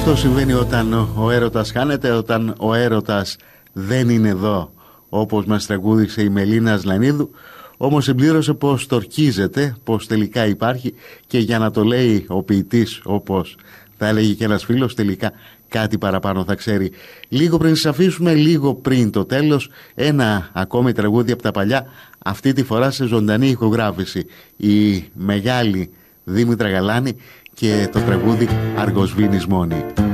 Αυτό συμβαίνει όταν ο έρωτας χάνεται, όταν ο έρωτας δεν είναι εδώ, όπως μας τραγούδισε η Μελίνα Ασλανίδου. Όμως συμπλήρωσε πως το ορκίζεται, πως τελικά υπάρχει, και για να το λέει ο ποιητής, όπως θα έλεγε και ένας φίλος, τελικά κάτι παραπάνω θα ξέρει. Λίγο πριν σας αφήσουμε, λίγο πριν το τέλος, ένα ακόμη τραγούδι από τα παλιά, αυτή τη φορά σε ζωντανή ηχογράφηση. Η μεγάλη Δήμητρα Γαλάνη και το τραγούδι «Αργοσβήνης μόνη».